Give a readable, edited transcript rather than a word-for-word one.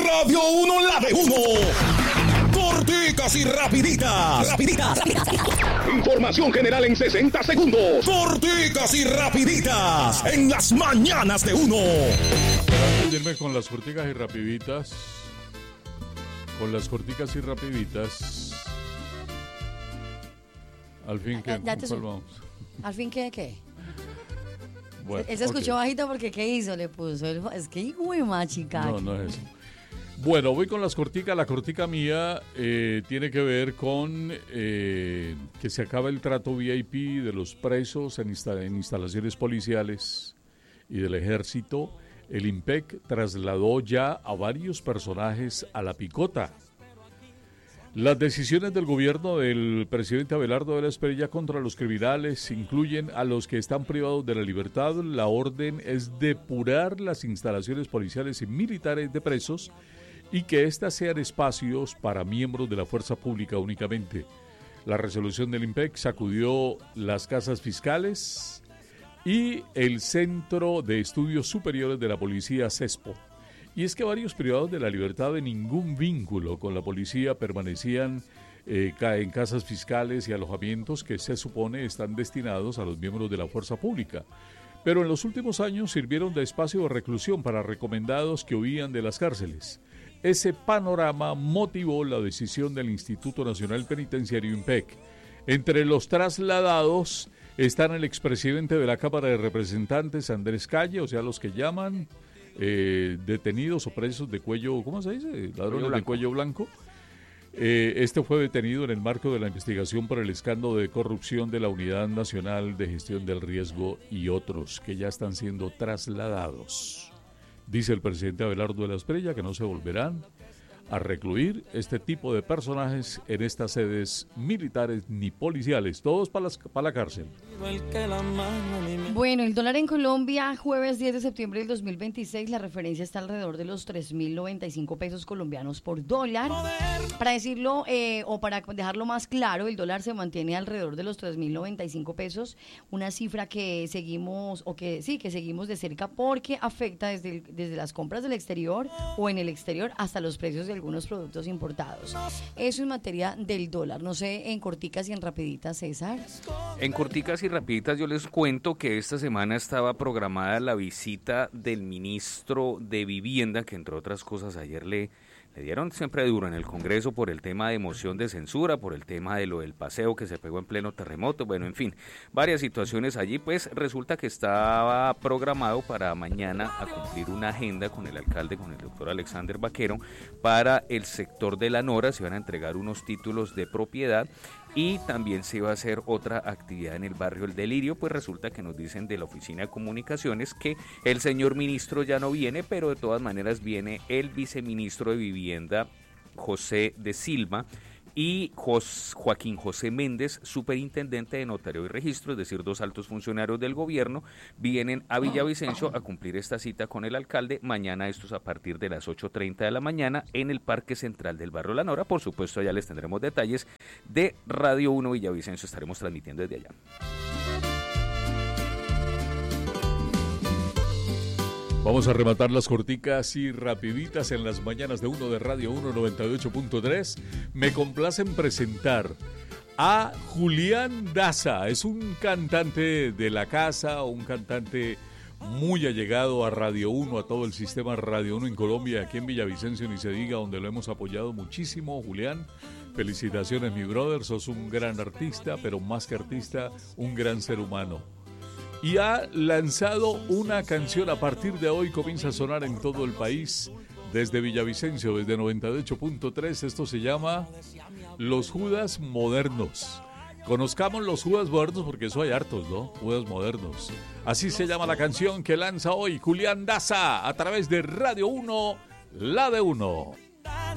Radio 1, la de 1. Corticas y rapiditas. Información general en 60 segundos. Corticas y rapiditas en las mañanas de 1. Antes de irme con las corticas y rapiditas. Al fin que... ¿Cuál vamos? ¿Al fin qué? Bueno, él se escuchó bajito porque ¿qué hizo? Le puso. Es que hijo de machica. No es eso. Bueno, voy con las corticas. La cortica mía tiene que ver con que se acaba el trato VIP de los presos en instalaciones policiales y del ejército. El IMPEC trasladó ya a varios personajes a la picota. Las decisiones del gobierno del presidente Abelardo de la Espriella contra los criminales incluyen a los que están privados de la libertad. La orden es depurar las instalaciones policiales y militares de presos y que éstas sean espacios para miembros de la fuerza pública únicamente. La resolución del IMPEC sacudió las casas fiscales y el Centro de Estudios Superiores de la Policía, CESPO. Y es que varios privados de la libertad de ningún vínculo con la policía permanecían en casas fiscales y alojamientos que se supone están destinados a los miembros de la fuerza pública. Pero en los últimos años sirvieron de espacio de reclusión para recomendados que huían de las cárceles. Ese panorama motivó la decisión del Instituto Nacional Penitenciario IMPEC. Entre los trasladados están el expresidente de la Cámara de Representantes, Andrés Calle, o sea, los que llaman detenidos o presos de cuello, ¿cómo se dice? Ladrones de cuello blanco. Este fue detenido en el marco de la investigación por el escándalo de corrupción de la Unidad Nacional de Gestión del Riesgo y otros que ya están siendo trasladados. Dice el presidente Abelardo de la Espriella que no se volverán a recluir este tipo de personajes en estas sedes militares ni policiales, todos para la cárcel. Bueno, el dólar en Colombia, jueves 10 de septiembre del 2026, la referencia está alrededor de los 3.095 pesos colombianos por dólar. Para decirlo o para dejarlo más claro, el dólar se mantiene alrededor de los 3.095 pesos, una cifra que seguimos de cerca porque afecta desde las compras del exterior o en el exterior hasta los precios de algunos productos importados. Eso en materia del dólar. No sé, en corticas y en rapiditas, César. En corticas y rapiditas yo les cuento que esta semana estaba programada la visita del ministro de Vivienda, que entre otras cosas ayer le dieron siempre duro en el Congreso por el tema de moción de censura, por el tema de lo del paseo que se pegó en pleno terremoto, bueno, en fin, varias situaciones allí. Pues resulta que estaba programado para mañana a cumplir una agenda con el alcalde, con el doctor Alexander Vaquero, para el sector de la Nora. Se van a entregar unos títulos de propiedad y también se iba a hacer otra actividad en el barrio El Delirio. Pues resulta que nos dicen de la Oficina de Comunicaciones que el señor ministro ya no viene, pero de todas maneras viene el viceministro de Vivienda, José de Silva, y Joaquín José Méndez, superintendente de Notario y Registro, es decir, dos altos funcionarios del gobierno, vienen a Villavicencio a cumplir esta cita con el alcalde. Mañana estos a partir de las 8:30 de la mañana en el Parque Central del barrio La Nora. Por supuesto, allá les tendremos detalles de Radio 1 Villavicencio, estaremos transmitiendo desde allá. Vamos a rematar las corticas y rapiditas en las mañanas de 1 de Radio 1 98.3. Me complacen presentar a Julián Daza. Es un cantante de la casa, un cantante muy allegado a Radio 1, a todo el sistema Radio 1 en Colombia, aquí en Villavicencio ni se diga, donde lo hemos apoyado muchísimo. Julián, felicitaciones mi brother, sos un gran artista, pero más que artista, un gran ser humano. Y ha lanzado una canción. A partir de hoy comienza a sonar en todo el país, desde Villavicencio, desde 98.3. Esto se llama Los Judas Modernos. Conozcamos los Judas Modernos porque eso hay hartos, ¿no? Judas Modernos. Así se llama la canción que lanza hoy Julián Daza a través de Radio 1, la de 1.